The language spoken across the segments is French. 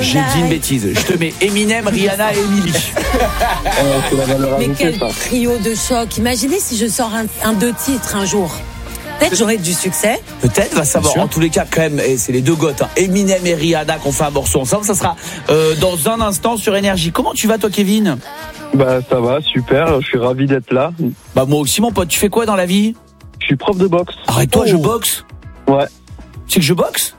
J'ai dit une bêtise. Je te mets Eminem, Rihanna et Emily. Mais quel trio de choc. Imaginez si je sors un 2 titres un jour. Peut-être j'aurai du succès. Peut-être, va savoir. En tous les cas, quand même, c'est les deux goths, hein. Eminem et Rihanna qui ont fait un morceau ensemble. Ça sera dans un instant sur Énergie. Comment tu vas, toi, Kevin? Bah, ça va, super. Je suis ravi d'être là. Bah, moi aussi, mon pote. Tu fais quoi dans la vie? Je suis prof de boxe. Arrête-toi, je boxe. Ouais. Tu sais que je boxe?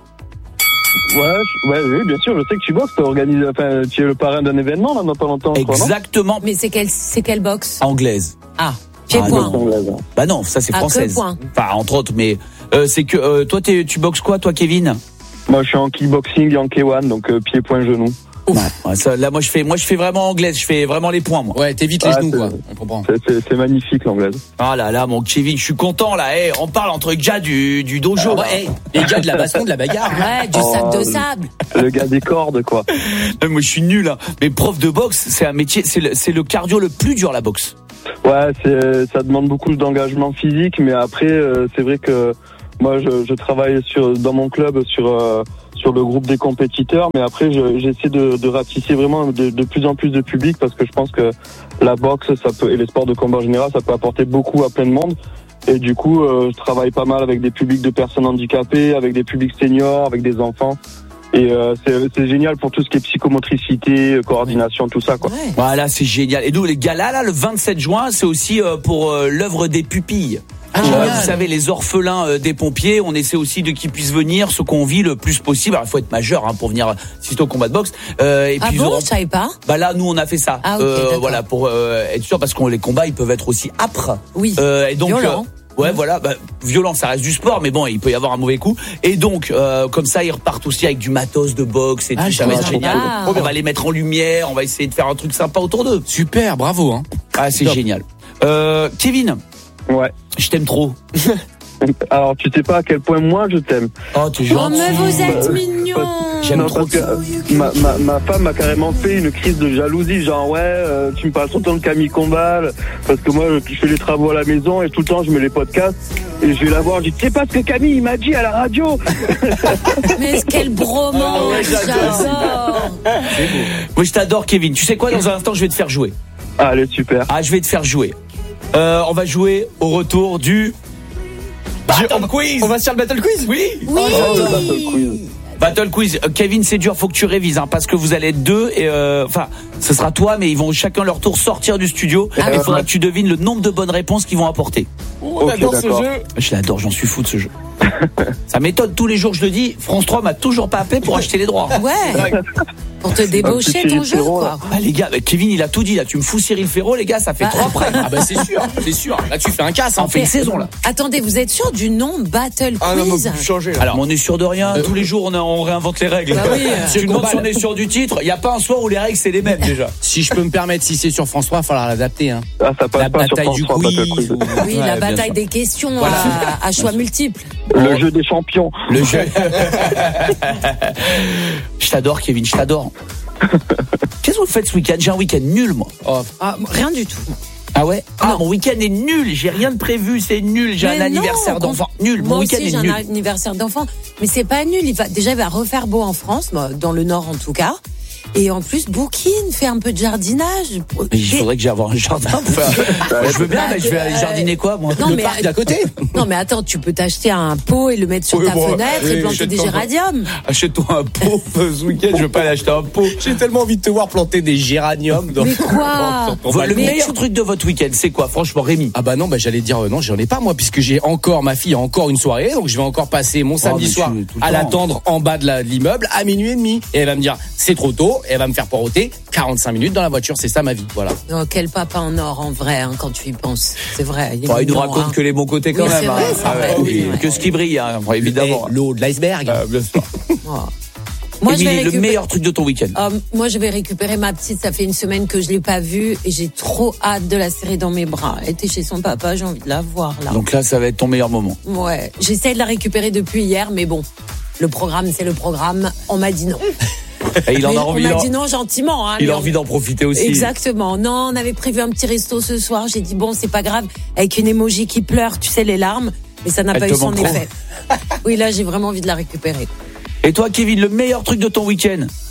Ouais, oui, bien sûr. Je sais que tu boxes. Tu es le parrain d'un événement, là, dans pas longtemps. Exactement. Mais c'est quelle boxe? Anglaise. Ah. Pied-point. Bah non, ça c'est française. Enfin, entre autres, mais c'est que toi, tu boxes quoi, toi, Kevin? Moi, je suis en kickboxing et en K1, donc pied-point, genou. Ouais, ça, là, moi, je fais vraiment anglaise. Je fais vraiment les points, moi. Ouais, t'évites les genoux, quoi. On comprend. C'est magnifique, l'anglaise. Ah là là, mon Kevin, je suis content, là. Hey, on parle entre gars du dojo. Les gars de la baston, de la bagarre. Ouais, du sac de sable. Le gars des cordes, quoi. Moi, je suis nul, hein. Mais prof de boxe, c'est un métier, c'est le cardio le plus dur, la boxe. Ouais, ça demande beaucoup d'engagement physique, mais après, c'est vrai que moi, je travaille dans mon club sur le groupe des compétiteurs, mais après, j'essaie de ratisser vraiment de plus en plus de public, parce que je pense que la boxe, et les sports de combat en général, ça peut apporter beaucoup à plein de monde. Et du coup, je travaille pas mal avec des publics de personnes handicapées, avec des publics seniors, avec des enfants. Et c'est génial pour tout ce qui est psychomotricité, coordination, tout ça, quoi. Ouais. Voilà, c'est génial. Et nous, les galas, là, le 27 juin, c'est aussi pour l'œuvre des pupilles. Vous savez, les orphelins des pompiers, on essaie aussi de qu'ils puissent venir, ce qu'on vit le plus possible. Alors, il faut être majeur pour venir assister au combat de boxe. Et puis je savais pas. Bah là, nous, on a fait ça. Ah, okay, voilà, pour être sûr, parce que les combats, ils peuvent être aussi âpres. Oui. Et donc, violent. Ouais, voilà, violent, ça reste du sport, mais bon, il peut y avoir un mauvais coup. Et donc, comme ça, ils repartent aussi avec du matos de boxe et tout. Ça va être génial. On va les mettre en lumière, on va essayer de faire un truc sympa autour d'eux. Super, bravo, hein. Ah, c'est génial. Kevin. Ouais. Je t'aime trop. Alors, tu sais pas à quel point moi je t'aime. Oh, tu es gentil. Oh, mais vous êtes mignon. J'aime trop. Ma femme m'a carrément fait une crise de jalousie, genre tu me parles tout le temps de Camille Combal, parce que moi je fais les travaux à la maison et tout le temps je mets les podcasts et je vais la voir, je dis tu sais pas ce que Camille il m'a dit à la radio. Mais quel bromance, j'adore. Moi je t'adore, Kevin. Tu sais quoi, dans un instant je vais te faire jouer. Allez, super. Ah, je vais te faire jouer. On va jouer au retour du Battle Quiz. On va sur le Battle Quiz? Oui. Le Battle Quiz. Battle Quiz. Kevin, c'est dur, faut que tu révises, parce que vous allez être deux et ce sera toi, mais ils vont chacun leur tour sortir du studio. Il faudra que tu devines le nombre de bonnes réponses qu'ils vont apporter. On adore ce jeu. Je l'adore, j'en suis fou de ce jeu. Ça m'étonne, tous les jours je le dis, France 3 m'a toujours pas appelé pour acheter les droits. Ouais. Pour te débaucher ton jeu, quoi. Ah, les gars, Kevin il a tout dit là, tu me fous Cyril Ferraud, les gars, ça fait 3 près. Ah bah c'est sûr. Là tu fais un casse, on fait une saison là. Attendez, vous êtes sûr du nom Battle Quiz? Ah non, mais vous changez là. Alors, on est sûr de rien, tous les jours on réinvente les règles. Bah oui. Tu demandes si on est sûr du titre, il y a pas un soir où les règles c'est les mêmes déjà. Si je peux me permettre, si c'est sur France 3, il va falloir l'adapter, hein. Ah, ça passe La pas sur bataille France du 3, quiz. Battle Quiz. Oui, la bataille des questions à choix multiples. Le jeu des champions. Le jeu. Je t'adore, Kevin, je t'adore. Qu'est-ce que vous faites ce week-end? J'ai un week-end nul, moi. Rien du tout. Ah ouais? Ah, mon week-end est nul. J'ai rien de prévu, c'est nul. J'ai un anniversaire d'enfant. Nul. Mon week-end est nul. Moi aussi, j'ai un anniversaire d'enfant. Mais c'est pas nul. Il va refaire beau en France, dans le Nord en tout cas. Et en plus, Boukine fait un peu de jardinage. Mais il faudrait que j'aille avoir un jardin. Je veux bien, mais je vais aller jardiner quoi, moi? Non, le parc d'à côté. Non, mais attends, tu peux t'acheter un pot et le mettre sur ta fenêtre et planter des géraniums. Achète-toi un pot ce week-end, je veux pas aller acheter un pot. J'ai tellement envie de te voir planter des géraniums. Mais quoi? Le meilleur truc de votre week-end, c'est quoi, franchement, Rémi? Ah bah non, j'allais dire non, j'en ai pas moi, puisque ma fille a encore une soirée, donc je vais encore passer mon samedi soir à l'attendre en bas de l'immeuble à 00:30. Et elle va me dire c'est trop tôt, et elle va me faire poireauter 45 minutes dans la voiture, c'est ça ma vie, voilà. Oh, quel papa en or en vrai, quand tu y penses. C'est vrai. Il nous raconte que les bons côtés quand même. Que ce qui brille, évidemment. Et l'eau de l'iceberg. Bien sûr. Moi, le meilleur truc de ton week-end. Moi, je vais récupérer ma petite. Ça fait une semaine que je l'ai pas vue et j'ai trop hâte de la serrer dans mes bras. Elle était chez son papa, j'ai envie de la voir là. Donc là, ça va être ton meilleur moment. Ouais. J'essaie de la récupérer depuis hier, mais bon, le programme, c'est le programme. On m'a dit non. Et il en a envie. On m'a dit non gentiment. Il a envie d'en profiter aussi. Exactement. Non, on avait prévu un petit resto ce soir. J'ai dit bon, c'est pas grave. Avec une émoji qui pleure, tu sais, les larmes. Mais ça n'a pas eu son effet. Oui, là, j'ai vraiment envie de la récupérer. Et toi, Kevin, le meilleur truc de ton week-end?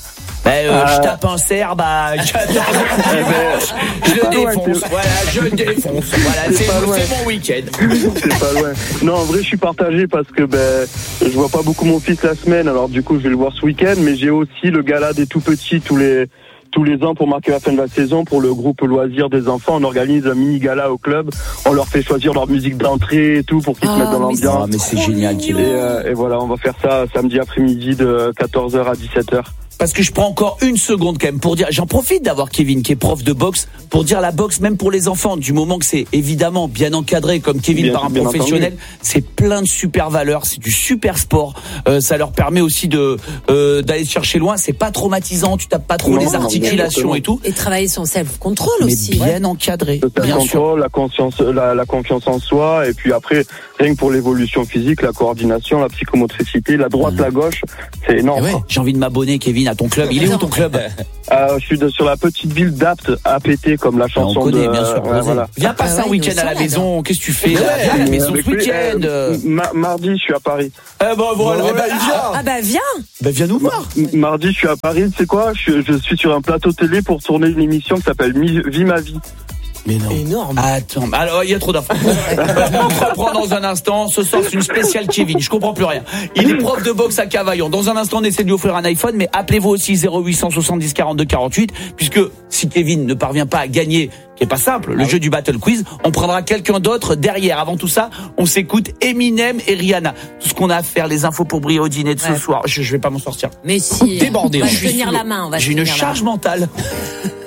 Je tape un Serbe à 14 heures. Je le défonce. Voilà, je le défonce. Voilà, c'est mon week-end. C'est pas loin. Non, en vrai, je suis partagé parce que je vois pas beaucoup mon fils la semaine. Alors du coup, je vais le voir ce week-end. Mais j'ai aussi le gala des tout petits tous les ans pour marquer la fin de la saison. Pour le groupe Loisirs des enfants, on organise un mini gala au club. On leur fait choisir leur musique d'entrée et tout pour qu'ils se mettent dans l'ambiance. Mais c'est génial. Et voilà, on va faire ça samedi après-midi de 14h à 17h. Parce que je prends encore une seconde quand même pour dire, j'en profite d'avoir Kevin qui est prof de boxe, pour dire la boxe même pour les enfants, du moment que c'est évidemment bien encadré comme Kevin par un professionnel, c'est plein de super valeurs, c'est du super sport, ça leur permet aussi d'aller chercher loin, c'est pas traumatisant, tu tapes pas trop les articulations et tout. Et travailler son self-control aussi. Bien encadré. Le self-control, la conscience, la confiance en soi, et puis après, rien que pour l'évolution physique, la coordination, la psychomotricité, la droite, la gauche, c'est énorme. J'ai envie de m'abonner, Kevin, à ton club. Il est où ton club? Je suis sur la petite ville d'Apt, APT, comme la chanson. On connaît, bien sûr. Voilà. Viens passer un week-end à la maison. Qu'est-ce que tu fais là? Viens à la maison ce week-end. Mardi, je suis à Paris. Voilà. Viens. Viens nous voir. Mardi, je suis à Paris. Tu sais quoi? Je suis sur un plateau télé pour tourner une émission qui s'appelle Vie ma vie. Mais non. Énorme. Attends, alors il y a trop d'infos. On se reprend dans un instant. Ce soir, c'est une spéciale Kevin. Je comprends plus rien. Il est prof de boxe à Cavaillon. Dans un instant, on essaie de lui offrir un iPhone, mais appelez-vous aussi 0870 42 48, puisque si Kevin ne parvient pas à gagner, qui est pas simple, le jeu du Battle Quiz, on prendra quelqu'un d'autre derrière. Avant tout ça, on s'écoute Eminem et Rihanna. Tout ce qu'on a à faire, les infos pour briller au dîner de ce soir. Je vais pas m'en sortir. Mais si. Débordé. On va tenir la main. J'ai une charge mentale.